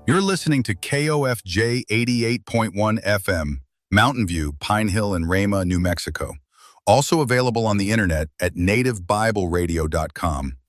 You're listening to KOFJ 88.1 FM, Mountain View, Pine Hill, and Rama, New Mexico. Also available on the internet at nativebibleradio.com.